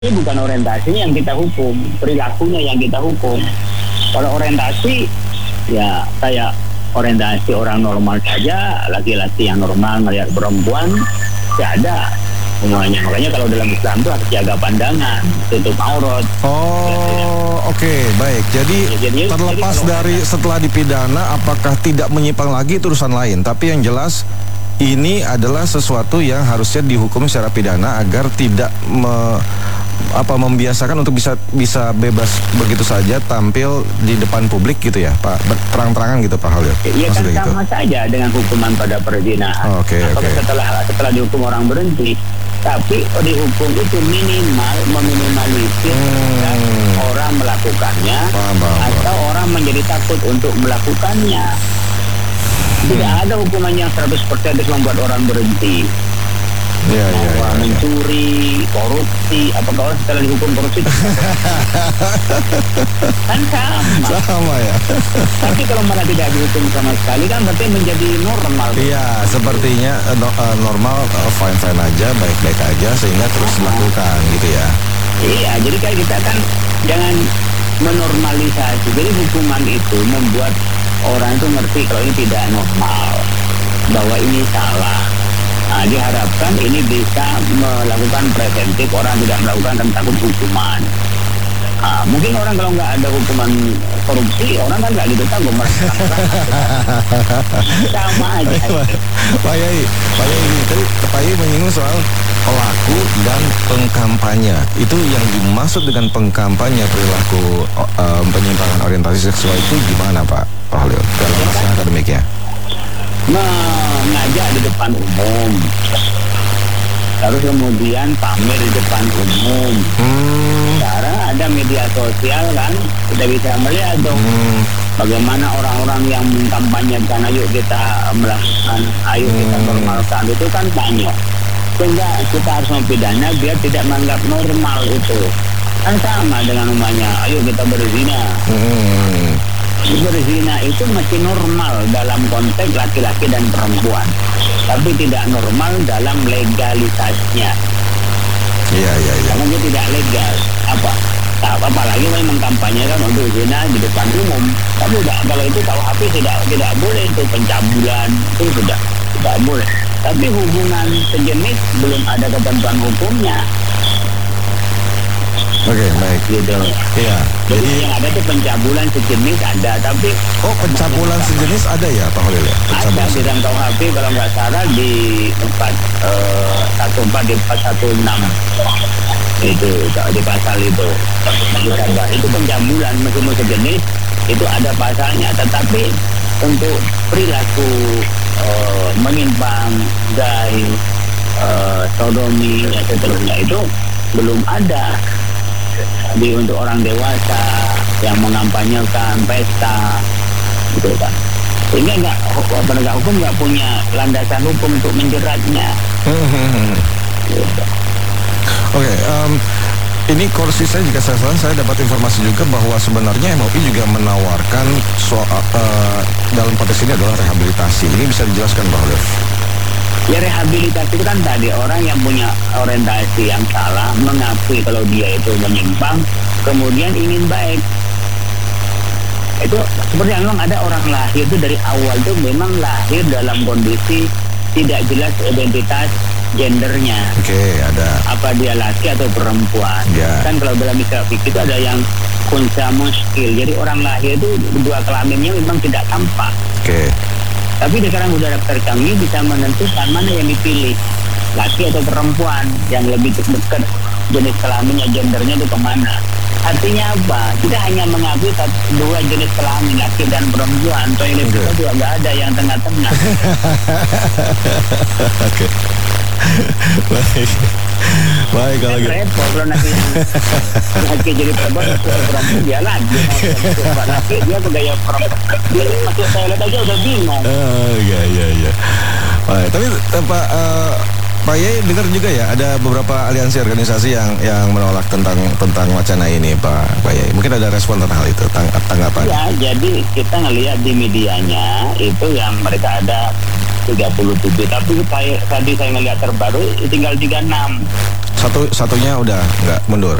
Ini bukan orientasinya yang kita hukum, perilakunya yang kita hukum. Kalau orientasi, ya kayak orientasi orang normal saja, laki-laki yang normal melihat perempuan, ya ada semuanya. Makanya kalau dalam Islam itu harus jaga pandangan, tutup aurat. Oke, baik. Jadi terlepas dari setelah dipidana, apakah tidak menyimpang lagi itu urusan lain. Tapi yang jelas ini adalah sesuatu yang harusnya dihukum secara pidana agar tidak membiasakan untuk bisa bebas begitu saja tampil di depan publik gitu ya, Pak. Terang-terangan gitu, Pak Khalil. Iya kan sama saja dengan hukuman pada perzinahan. Setelah dihukum orang berhenti, tapi dihukum itu meminimalisir orang melakukannya atau orang menjadi takut untuk melakukannya. Tidak ada hukuman yang 100% membuat orang berhenti. Orang mencuri, korupsi, apakah orang setelah dihukum korupsi kan sama ya. Tapi kalau malah tidak dihukum sama sekali kan berarti menjadi normal. Iya, sepertinya normal, fine aja, baik-baik aja sehingga terus dilakukan gitu ya. Iya, jadi kayak kita kan jangan menormalisasi. Jadi hukuman itu membuat orang itu ngerti kalau ini tidak normal, bahwa ini salah. Nah, diharapkan ini bisa melakukan preventif, orang tidak melakukan dan takut hukuman. Nah, mungkin orang kalau nggak ada hukuman korupsi, orang kan nggak gitu takut sama aja. Pak Yai ini tadi Pak Yai menyinggung soal pelaku dan pengkampanye. Itu yang dimaksud dengan pengkampanye perilaku penyimpangan orientasi seksual itu gimana, Pak Khalil? Dalam masalah akademiknya. Mengajak di depan umum, terus kemudian pamer di depan umum. Sekarang ada media sosial kan, kita bisa melihat dong bagaimana orang-orang yang mengkampanyekan ayo kita melakukan, ayo kita normalkan, itu kan banyak. Sehingga kita harus mempidana biar tidak menganggap normal itu. Kan sama dengan umumnya, ayo kita berzina. Berzina itu masih normal dalam konteks laki-laki dan perempuan, tapi tidak normal dalam legalitasnya. Iya. Karena dia tidak legal. Apalagi memang kampanyekan untuk zina di depan umum. Tapi kalau itu KUHP tidak boleh, itu pencabulan itu sudah tidak boleh. Tapi hubungan sejenis belum ada ketentuan hukumnya. Oke, baik. Gitu. Iya. Jadi yang ada itu pencabulan sejenis ada, tapi pencabulan sejenis ada ya, Pak Khalil ya? Ada di dalam KUHP kalau nggak salah di 414 di 416 itu di pasal itu. Itu pencabulan meskipun sejenis itu ada pasalnya, tetapi untuk perilaku menyimpang, gay, sodomi, dan seterusnya itu belum ada. Jadi untuk orang dewasa yang mengampanyekan pesta gitu kan, sehingga penegak hukum nggak punya landasan hukum untuk menjeratnya. Gitu. Oke, ini kursi saya jika saya salah, saya dapat informasi juga bahwa sebenarnya MUI juga menawarkan dalam konteks ini adalah rehabilitasi. Ini bisa dijelaskan, Pak Khalil? Ya, rehabilitasi itu kan tadi orang yang punya orientasi yang salah mengakui kalau dia itu menyimpang, kemudian ingin baik. Itu seperti yang memang ada orang lahir itu dari awal itu memang lahir dalam kondisi tidak jelas identitas gendernya. Oke, ada. Apa dia laki atau perempuan? Ya. Kan kalau dalam istilah fikih itu ada yang kunsa muskil. Jadi orang lahir itu dua kelaminnya memang tidak tampak. Oke. Tapi sekarang udah daftar kami bisa menentukan mana yang dipilih, laki atau perempuan, yang lebih dekat jenis kelaminnya, gendernya itu kemana. Artinya apa? Kita hanya mengakui dua jenis kelamin, laki dan perempuan. Toilet kita juga nggak ada yang tengah-tengah. Oke. Baik kalau gitu. Repot kalau nanti laki jadi perempuan dia lagi laki dia gaya perempuan, dia masuk toilet aja udah bingung. Iya. Baik, tapi Pak Yai dengar juga ya ada beberapa aliansi organisasi yang menolak tentang wacana ini, Pak Yai. Mungkin ada respon tentang hal itu, tanggapan. Ya, jadi kita ngelihat di medianya itu yang mereka ada 37, tapi tadi saya ngelihat terbaru tinggal 36. Satunya udah nggak mundur.